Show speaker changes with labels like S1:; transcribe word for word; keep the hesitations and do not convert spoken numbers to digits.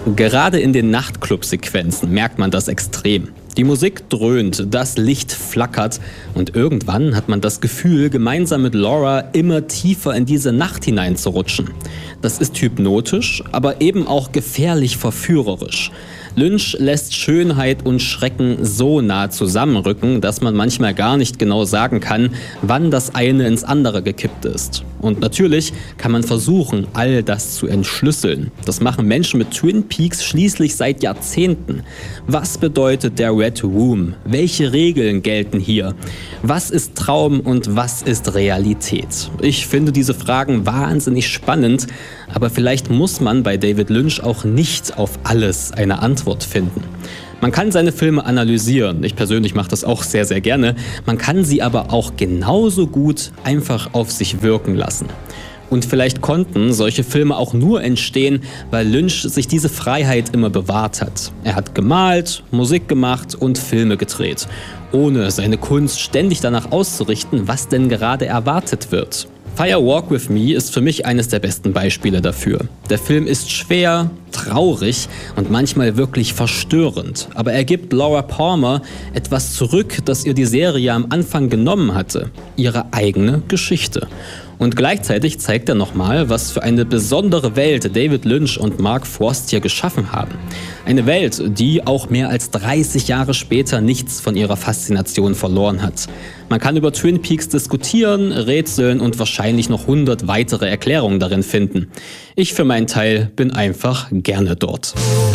S1: Gerade in den Nachtclub-Sequenzen merkt man das extrem. Die Musik dröhnt, das Licht flackert und irgendwann hat man das Gefühl, gemeinsam mit Laura immer tiefer in diese Nacht hineinzurutschen. Das ist hypnotisch, aber eben auch gefährlich verführerisch. Lynch lässt Schönheit und Schrecken so nah zusammenrücken, dass man manchmal gar nicht genau sagen kann, wann das eine ins andere gekippt ist. Und natürlich kann man versuchen, all das zu entschlüsseln. Das machen Menschen mit Twin Peaks schließlich seit Jahrzehnten. Was bedeutet der Red Room? Welche Regeln gelten hier? Was ist Traum und was ist Realität? Ich finde diese Fragen wahnsinnig spannend, aber vielleicht muss man bei David Lynch auch nicht auf alles eine Antwort finden. Man kann seine Filme analysieren, ich persönlich mache das auch sehr, sehr gerne, man kann sie aber auch genauso gut einfach auf sich wirken lassen. Und vielleicht konnten solche Filme auch nur entstehen, weil Lynch sich diese Freiheit immer bewahrt hat. Er hat gemalt, Musik gemacht und Filme gedreht, ohne seine Kunst ständig danach auszurichten, was denn gerade erwartet wird. Fire Walk with Me ist für mich eines der besten Beispiele dafür. Der Film ist schwer, traurig und manchmal wirklich verstörend. Aber er gibt Laura Palmer etwas zurück, das ihr die Serie am Anfang genommen hatte. Ihre eigene Geschichte. Und gleichzeitig zeigt er nochmal, was für eine besondere Welt David Lynch und Mark Frost hier geschaffen haben. Eine Welt, die auch mehr als dreißig Jahre später nichts von ihrer Faszination verloren hat. Man kann über Twin Peaks diskutieren, rätseln und wahrscheinlich noch hundert weitere Erklärungen darin finden. Ich für meinen Teil bin einfach gerne dort.